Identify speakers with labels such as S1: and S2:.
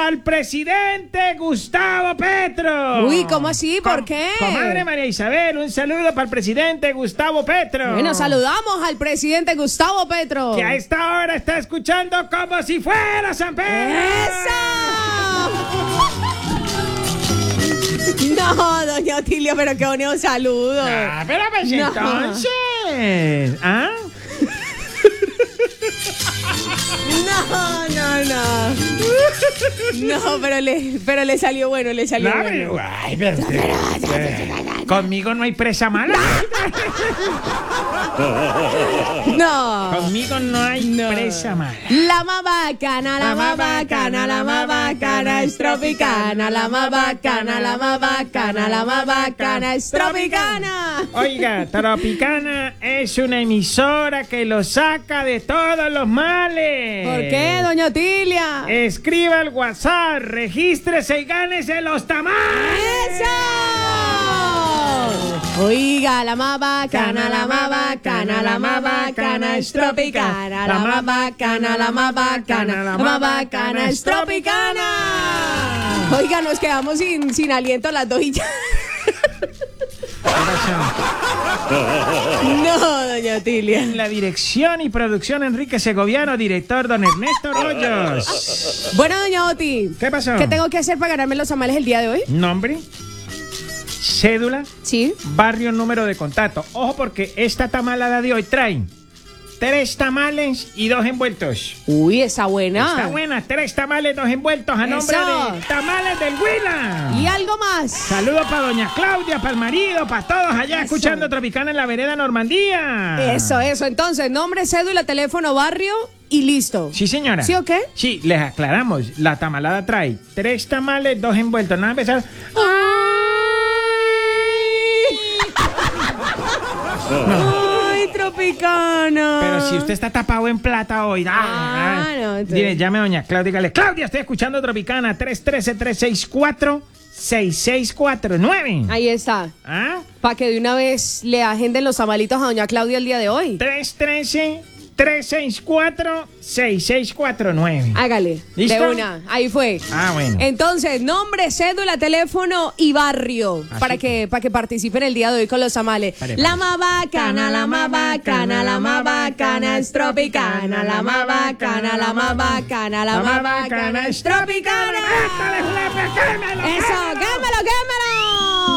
S1: al presidente Gustavo Petro.
S2: Uy, ¿cómo así? ¿Por qué?
S1: Comadre María Isabel, un saludo para el presidente Gustavo Petro.
S2: Bueno, saludamos al presidente Gustavo Petro.
S1: Que a esta hora está escuchando como si fuera San Pedro.
S2: ¡Eso! No, doña Otilia, pero qué bonito saludo.
S1: Ah, pero pues
S2: No.
S1: entonces. ¿Ah?
S2: No, pero le salió bueno, le salió
S1: No,
S2: bueno.
S1: pero, ay, pero conmigo no hay presa mala.
S2: No.
S1: Conmigo no hay presa mala.
S2: La más bacana, la más bacana, la más bacana es tropicana. La más bacana, la más bacana, la más bacana es tropicana.
S1: Oiga, Tropicana es una emisora que lo saca de todos los males.
S2: ¿Por qué, doña Otilia?
S1: Escriba al WhatsApp, regístrese y gánese los tamales.
S2: ¡Eso! Oiga, la más bacana, la más bacana, la más bacana es tropicana. La más bacana, la más bacana, la más bacana es tropicana. Oiga, nos quedamos sin aliento las dos y ya. No, doña Otilia.
S1: En la dirección y producción Enrique Segoviano, director don Ernesto Rollos.
S2: Bueno, doña Oti.
S1: ¿Qué pasó?
S2: ¿Qué tengo que hacer para ganarme los tamales el día de hoy?
S1: Nombre, cédula,
S2: Sí.
S1: barrio, número de contacto. Ojo porque esta tamalada de hoy trae 3 tamales y 2 envueltos.
S2: Uy, esa buena.
S1: Está buena, 3 tamales, 2 envueltos a nombre
S2: Eso.
S1: de Tamales del Huila.
S2: Y algo más.
S1: Saludos para doña Claudia, para el marido, para todos allá
S2: Eso.
S1: escuchando Tropicana en la vereda Normandía.
S2: Eso. Entonces, nombre, cédula, teléfono, barrio y listo.
S1: Sí, señora.
S2: ¿Sí o qué?
S1: Sí, les aclaramos. La tamalada trae 3 tamales, 2 envueltos. Nada más empezar.
S2: Ay, tropicana.
S1: Pero si usted está tapado en plata hoy.
S2: No, entonces-
S1: Dile, llame a doña Claudia y dígale, Claudia, estoy escuchando Tropicana 313-364-6649.
S2: Ahí está.
S1: ¿Ah?
S2: Para que de una vez le agenden los tamalitos a doña Claudia el día de hoy.
S1: 313-364-6649.
S2: Hágale.
S1: ¿Listo?
S2: De una. Ahí fue.
S1: Ah, bueno.
S2: Entonces, nombre, cédula, teléfono y barrio
S1: Así
S2: para que participen el día de hoy con los tamales.
S1: Pare.
S2: La más bacana, la más bacana, la más bacana es tropicana. La más bacana, la más bacana, la más bacana es tropicana.
S1: ¡Métale, Julepe, quémelo,
S2: Eso,
S1: quémelo!
S2: quémelo, quémelo.